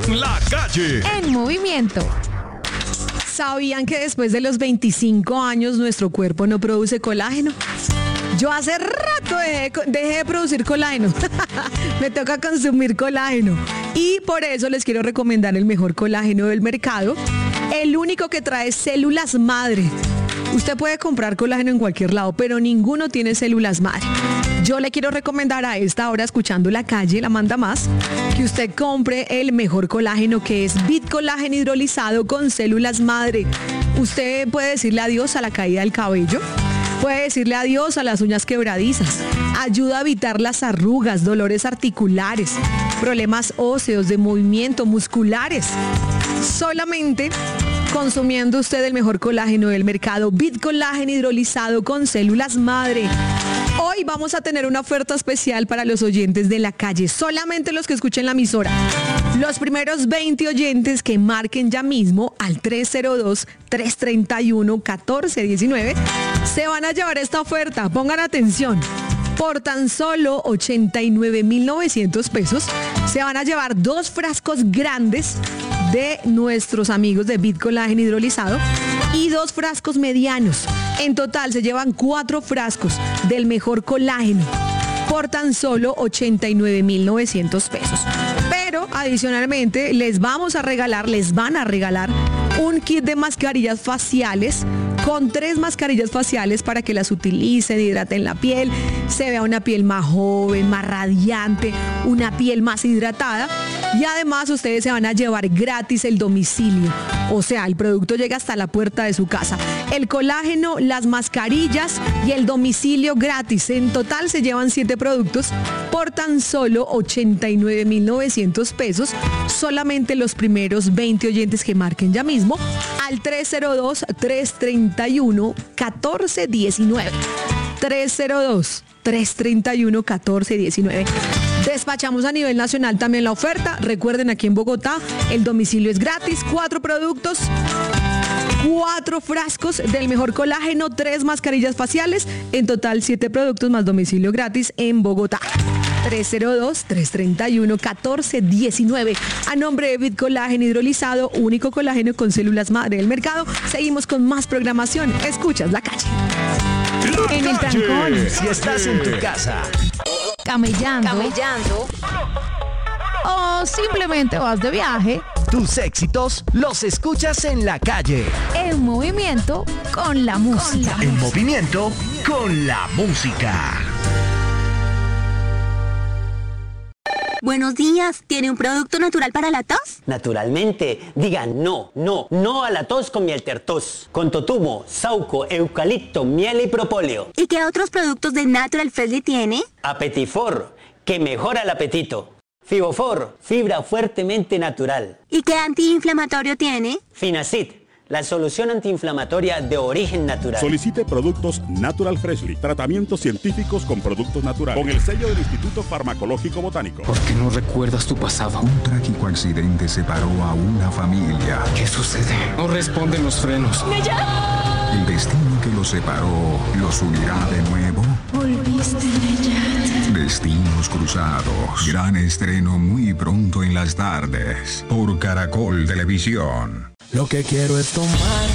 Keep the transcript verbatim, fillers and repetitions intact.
La Calle. En movimiento. ¿Sabían que después de los veinticinco años nuestro cuerpo no produce colágeno? Yo hace rato dejé, dejé de producir colágeno. Me toca consumir colágeno. Y por eso les quiero recomendar el mejor colágeno del mercado. El único que trae células madre. Usted puede comprar colágeno en cualquier lado, pero ninguno tiene células madre. Yo le quiero recomendar a esta hora, escuchando La Calle, la manda más, que usted compre el mejor colágeno, que es Bitcolágeno hidrolizado con células madre. Usted puede decirle adiós a la caída del cabello, puede decirle adiós a las uñas quebradizas, ayuda a evitar las arrugas, dolores articulares, problemas óseos, de movimiento, musculares. Solamente consumiendo usted el mejor colágeno del mercado, Bitcolágeno hidrolizado con células madre. Hoy vamos a tener una oferta especial para los oyentes de La Calle, solamente los que escuchen la emisora. Los primeros veinte oyentes que marquen ya mismo al tres cero dos, tres tres uno, uno cuatro uno nueve se van a llevar esta oferta. Pongan atención. Por tan solo ochenta y nueve mil novecientos pesos se van a llevar dos frascos grandes de nuestros amigos de Bitcolágeno hidrolizado y dos frascos medianos. En total se llevan cuatro frascos del mejor colágeno por tan solo ochenta y nueve mil novecientos pesos. Pero adicionalmente les vamos a regalar, les van a regalar un kit de mascarillas faciales con tres mascarillas faciales para que las utilicen, hidraten la piel, se vea una piel más joven, más radiante, una piel más hidratada. Y además ustedes se van a llevar gratis el domicilio. O sea, el producto llega hasta la puerta de su casa. El colágeno, las mascarillas y el domicilio gratis. En total se llevan siete productos por tan solo ochenta y nueve mil novecientos pesos. Solamente los primeros veinte oyentes que marquen ya mismo al tres cero dos, tres tres uno, uno cuatro uno nueve. tres cero dos, tres tres uno, uno cuatro uno nueve. Despachamos a nivel nacional también la oferta. Recuerden, aquí en Bogotá el domicilio es gratis. Cuatro productos, cuatro frascos del mejor colágeno, tres mascarillas faciales. En total, siete productos más domicilio gratis en Bogotá. tres cero dos, tres tres uno, uno cuatro uno nueve. A nombre de Bitcolágeno hidrolizado, único colágeno con células madre del mercado. Seguimos con más programación. Escuchas La Calle. La En el Calle. trancón. Si estás en tu casa, Camellando. Camellando. O simplemente vas de viaje. tus éxitos los escuchas en La Calle. En movimiento con la música. En movimiento con la música. Buenos días, ¿tiene un producto natural para la tos? Naturalmente, diga no, no, no a la tos con miel tertos, con totumo, sauco, eucalipto, miel y propóleo. ¿Y qué otros productos de Natural Freshly tiene? Apetifor, que mejora el apetito. Fibofor, fibra fuertemente natural. ¿Y qué antiinflamatorio tiene? Finacid, la solución antiinflamatoria de origen natural. Solicite productos Natural Freshly, tratamientos científicos con productos naturales, con el sello del Instituto Farmacológico Botánico. ¿Por qué no recuerdas tu pasado? Un trágico accidente separó a una familia. ¿Qué sucede? No responden los frenos. El destino que los separó los unirá de nuevo. Volviste, Neyat. Destinos cruzados. Gran estreno muy pronto en las tardes por Caracol Televisión. Lo que quiero es tomar